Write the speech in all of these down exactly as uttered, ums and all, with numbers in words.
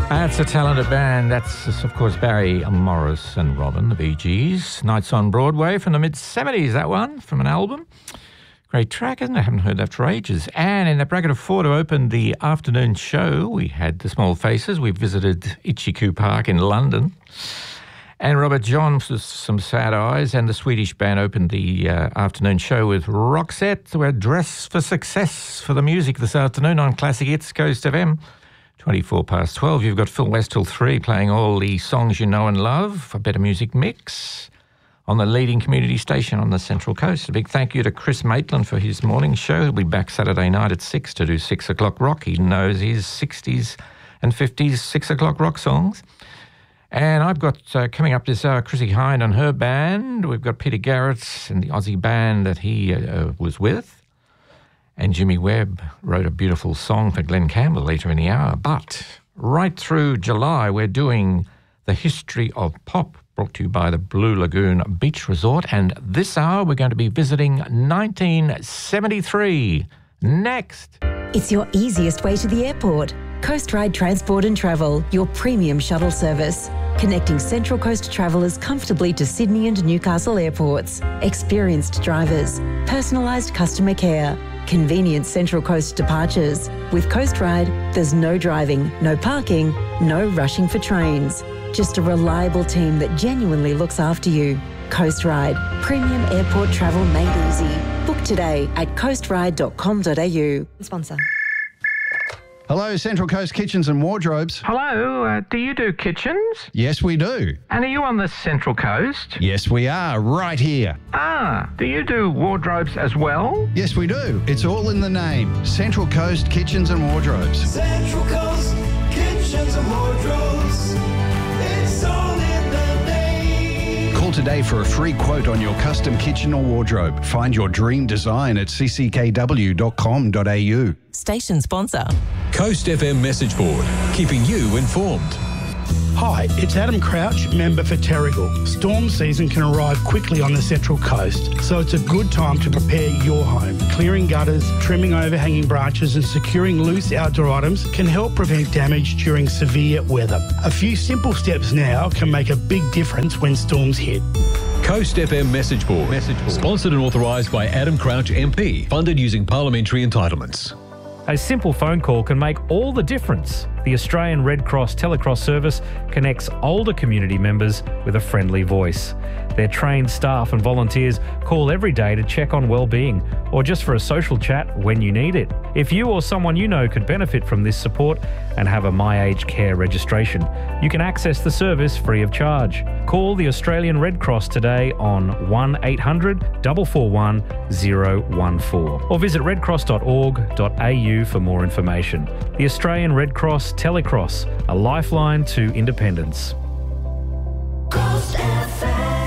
That's a talented band. That's, of course, Barry Morris and Robin, the Bee Gees. Nights on Broadway from the mid-seventies, that one, from an album. Great track, isn't it? I haven't heard that for ages. And in the bracket of four to open the afternoon show, we had the Small Faces. We visited Itchycoo Park in London. And Robert John with Some Sad Eyes, and the Swedish band opened the uh, afternoon show with Roxette. We're Dress for Success for the music this afternoon on Classic Hits, Coast F M. twenty-four past twelve. You've got Phil West till three playing all the songs you know and love. A better music mix on the leading community station on the Central Coast. A big thank you to Chris Maitland for his morning show. He'll be back Saturday night at six to do six o'clock rock. He knows his sixties and fifties six o'clock rock songs. And I've got uh, coming up this hour Chrissy Hine and her band. We've got Peter Garrett and the Aussie band that he uh, was with. And Jimmy Webb wrote a beautiful song for Glenn Campbell later in the hour. But right through July, we're doing the history of pop, brought to you by the Blue Lagoon Beach Resort. And this hour, we're going to be visiting nineteen seventy-three. Next. It's your easiest way to the airport. Coast Ride Transport and Travel, your premium shuttle service. Connecting Central Coast travellers comfortably to Sydney and Newcastle airports. Experienced drivers. Personalised customer care. Convenient Central Coast departures. With Coast Ride, there's no driving, no parking, no rushing for trains. Just a reliable team that genuinely looks after you. Coast Ride, premium airport travel made easy. Book today at coast ride dot com dot a u. Sponsor. Hello, Central Coast Kitchens and Wardrobes. Hello, uh, do you do kitchens? Yes, we do. And are you on the Central Coast? Yes, we are, right here. Ah, do you do wardrobes as well? Yes, we do. It's all in the name. Central Coast Kitchens and Wardrobes. Central Coast Kitchens and Wardrobes. It's all in the name. Call today for a free quote on your custom kitchen or wardrobe. Find your dream design at c c k w dot com dot a u. Station sponsor. Coast F M message board, keeping you informed. Hi, it's Adam Crouch, member for Terrigal. Storm season can arrive quickly on the Central Coast, so it's a good time to prepare your home. Clearing gutters, trimming overhanging branches and securing loose outdoor items can help prevent damage during severe weather. A few simple steps now can make a big difference when storms hit. Coast F M message board, message board. Sponsored and authorised by Adam Crouch M P. Funded using parliamentary entitlements. A simple phone call can make all the difference. The Australian Red Cross Telecross service connects older community members with a friendly voice. Their trained staff and volunteers call every day to check on well-being or just for a social chat when you need it. If you or someone you know could benefit from this support and have a My Aged Care registration, you can access the service free of charge. Call the Australian Red Cross today on one eight hundred, four four one, zero one four or visit red cross dot org dot a u for more information. The Australian Red Cross Telecross, a lifeline to independence. Coast F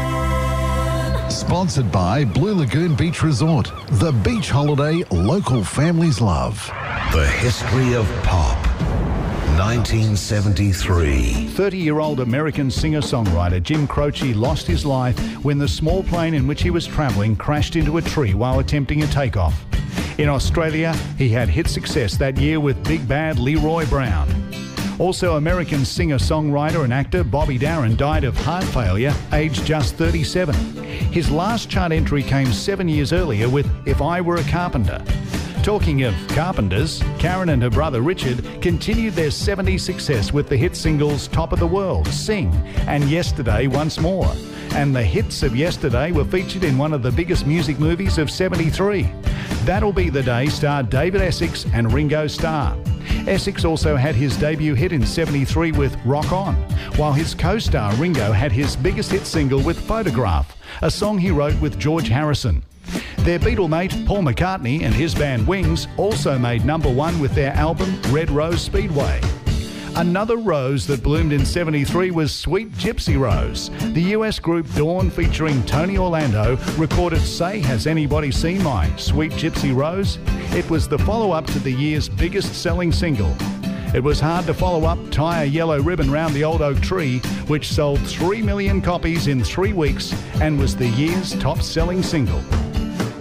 M. Sponsored by Blue Lagoon Beach Resort, the beach holiday local families love. The history of pop. nineteen seventy-three. thirty-year-old American singer-songwriter Jim Croce lost his life when the small plane in which he was travelling crashed into a tree while attempting a takeoff. In Australia, he had hit success that year with Big Bad Leroy Brown. Also, American singer-songwriter and actor Bobby Darin died of heart failure, aged just thirty-seven. His last chart entry came seven years earlier with If I Were a Carpenter. Talking of carpenters, Karen and her brother Richard continued their seventies success with the hit singles Top of the World, Sing, and Yesterday Once More. And the hits of Yesterday were featured in one of the biggest music movies of seventy-three. That'll Be the Day starred David Essex and Ringo Starr. Essex also had his debut hit in seventy-three with Rock On, while his co-star Ringo had his biggest hit single with Photograph, a song he wrote with George Harrison. Their Beatle mate Paul McCartney and his band Wings also made number one with their album Red Rose Speedway. Another rose that bloomed in seventy-three was Sweet Gypsy Rose. The U S group Dawn, featuring Tony Orlando, recorded Say Has Anybody Seen My Sweet Gypsy Rose? It was the follow-up to the year's biggest selling single. It was hard to follow up Tie a Yellow Ribbon Round the Old Oak Tree, which sold three million copies in three weeks and was the year's top-selling single.